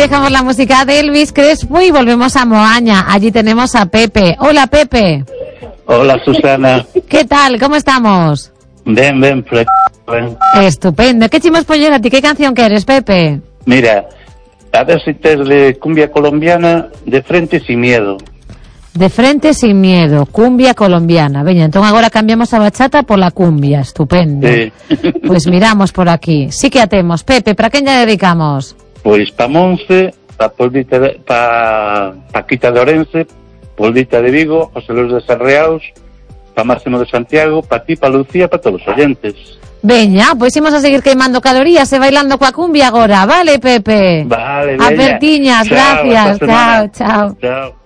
dejamos la música de Elvis Crespo y volvemos a Moaña. Allí tenemos a Pepe. Hola, Pepe. Hola, Susana. ¿Qué tal? ¿Cómo estamos? Ben. Estupendo. ¿Qué chimos poñer a ti? ¿Qué canción quieres, Pepe? Mira, a ver si tes de cumbia colombiana, De Frente Sin Miedo. De Frente Sin Miedo, cumbia colombiana. Veña, entón agora cambiamos a bachata por la cumbia. Estupendo. Sí. Pues miramos por aquí. Sí que atemos. Pepe, ¿para quién ya dedicamos? Pois pa Monse, pa Paquita de Orense, Poldita de Vigo, José Luis de Sarreaus, pa Máximo de Santiago, pa ti, pa Lucía, pa todos os oyentes. Veña, pois imos a seguir queimando calorías e bailando coa cumbia agora, vale, Pepe? Vale, veña. Apertiñas, Chao, gracias. hasta semana. Chao. Chao.